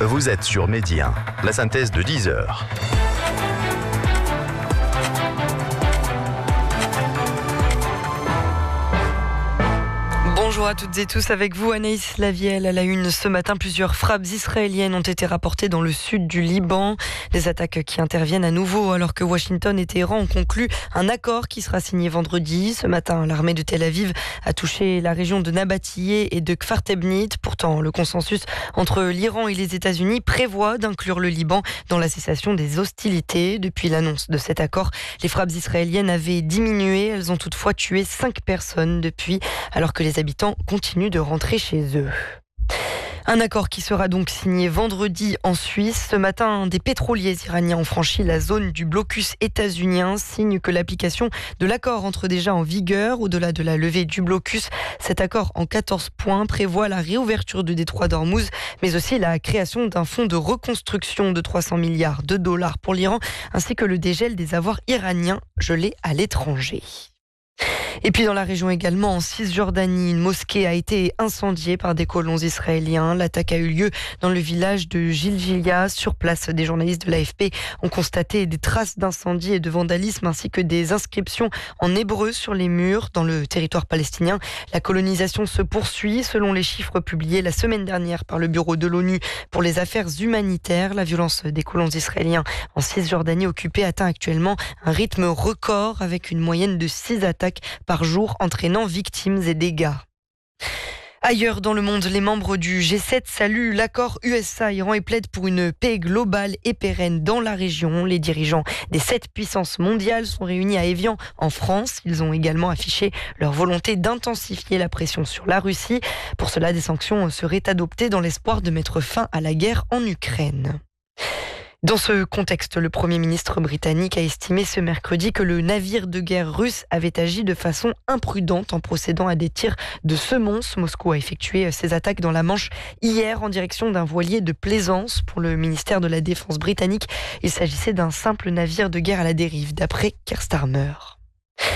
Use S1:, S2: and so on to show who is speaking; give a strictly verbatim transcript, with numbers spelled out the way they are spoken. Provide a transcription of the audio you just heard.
S1: Vous êtes sur Midi un, la synthèse de dix heures.
S2: Bonjour à toutes et tous, avec vous Anaïs Lavielle. À la une ce matin, plusieurs frappes israéliennes ont été rapportées dans le sud du Liban. Des attaques qui interviennent à nouveau alors que Washington et Téhéran ont conclu un accord qui sera signé vendredi. Ce matin, l'armée de Tel Aviv a touché la région de Nabatiyeh et de Kfar Tebnit. Pourtant, le consensus entre l'Iran et les États-Unis prévoit d'inclure le Liban dans la cessation des hostilités. Depuis l'annonce de cet accord, les frappes israéliennes avaient diminué. Elles ont toutefois tué cinq personnes depuis, alors que les habitants continuent de rentrer chez eux. Un accord qui sera donc signé vendredi en Suisse. Ce matin, des pétroliers iraniens ont franchi la zone du blocus états-unien, signe que l'application de l'accord entre déjà en vigueur. Au-delà de la levée du blocus, cet accord en quatorze points prévoit la réouverture du détroit d'Ormuz, mais aussi la création d'un fonds de reconstruction de trois cents milliards de dollars pour l'Iran, ainsi que le dégel des avoirs iraniens gelés à l'étranger. Et puis dans la région également, en Cisjordanie, une mosquée a été incendiée par des colons israéliens. L'attaque a eu lieu dans le village de Jiljilia. Sur place, des journalistes de l'A F P ont constaté des traces d'incendie et de vandalisme ainsi que des inscriptions en hébreu sur les murs. Dans le territoire palestinien, la colonisation se poursuit. Selon les chiffres publiés la semaine dernière par le Bureau de l'ONU pour les affaires humanitaires, la violence des colons israéliens en Cisjordanie occupée atteint actuellement un rythme record avec une moyenne de six attaques par jour, entraînant victimes et dégâts. Ailleurs dans le monde, les membres du G sept saluent l'accord U S A-Iran et plaident pour une paix globale et pérenne dans la région. Les dirigeants des sept puissances mondiales sont réunis à Évian, en France. Ils ont également affiché leur volonté d'intensifier la pression sur la Russie. Pour cela, des sanctions seraient adoptées dans l'espoir de mettre fin à la guerre en Ukraine. Dans ce contexte, le Premier ministre britannique a estimé ce mercredi que le navire de guerre russe avait agi de façon imprudente en procédant à des tirs de semonce. Moscou a effectué ses attaques dans la Manche hier en direction d'un voilier de plaisance. Pour le ministère de la Défense britannique, il s'agissait d'un simple navire de guerre à la dérive, d'après Keir Starmer.